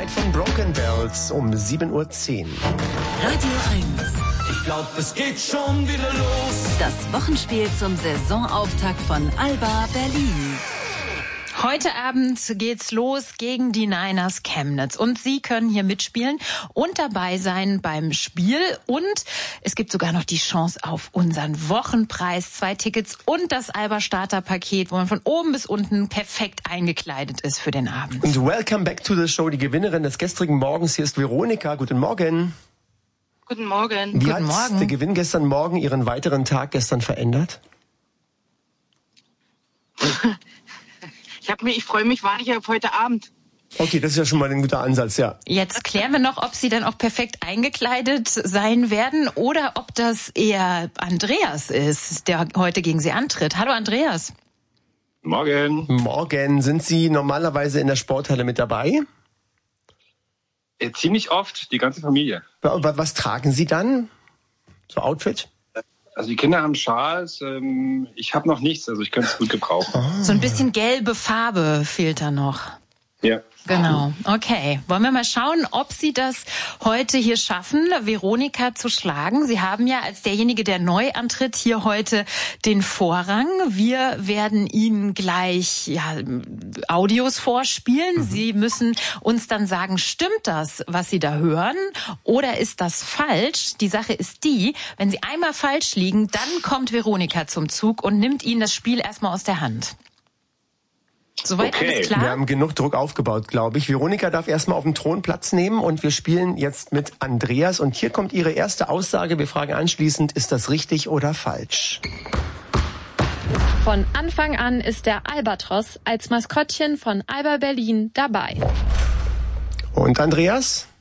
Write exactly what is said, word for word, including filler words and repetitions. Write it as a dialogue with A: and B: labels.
A: Zeit von Broken Bells um sieben Uhr zehn.
B: Radio eins.
C: Ich glaub, es geht schon wieder los.
B: Das Wochenspiel zum Saisonauftakt von Alba Berlin.
D: Heute Abend geht's los gegen die Niners Chemnitz und Sie können hier mitspielen und dabei sein beim Spiel und es gibt sogar noch die Chance auf unseren Wochenpreis, zwei Tickets und das Alba Starterpaket, wo man von oben bis unten perfekt eingekleidet ist für den Abend.
A: Und welcome back to the show. Die Gewinnerin des gestrigen Morgens hier ist Veronika. Guten Morgen.
E: Guten Morgen.
A: Wie
D: Guten
A: hat
D: Morgen.
A: der Gewinn gestern Morgen Ihren weiteren Tag gestern verändert?
E: Ich habe mir, ich freue mich wahnsinnig auf heute Abend.
A: Okay, das ist ja schon mal ein guter Ansatz, ja.
D: Jetzt klären wir noch, ob Sie dann auch perfekt eingekleidet sein werden oder ob das eher Andreas ist, der heute gegen Sie antritt. Hallo Andreas.
F: Morgen.
A: Morgen. Sind Sie normalerweise in der Sporthalle mit dabei?
F: Äh, ziemlich oft, die ganze Familie.
A: Was tragen Sie dann? So Outfit?
F: Also die Kinder haben Schals, ähm, ich habe noch nichts, also ich könnte es gut gebrauchen.
D: So ein bisschen gelbe Farbe fehlt da noch.
F: Ja.
D: Genau, okay. Wollen wir mal schauen, ob Sie das heute hier schaffen, Veronika zu schlagen. Sie haben ja als derjenige, der neu antritt, hier heute den Vorrang. Wir werden Ihnen gleich ja, Audios vorspielen. Mhm. Sie müssen uns dann sagen, stimmt das, was Sie da hören, oder ist das falsch? Die Sache ist die, wenn Sie einmal falsch liegen, dann kommt Veronika zum Zug und nimmt Ihnen das Spiel erstmal aus der Hand. Soweit
F: okay.
D: Alles klar?
A: Wir haben genug Druck aufgebaut, glaube ich. Veronika darf erstmal auf dem Thron Platz nehmen und wir spielen jetzt mit Andreas. Und hier kommt ihre erste Aussage. Wir fragen anschließend, ist das richtig oder falsch?
G: Von Anfang an ist der Albatros als Maskottchen von Alba Berlin dabei.
A: Und Andreas?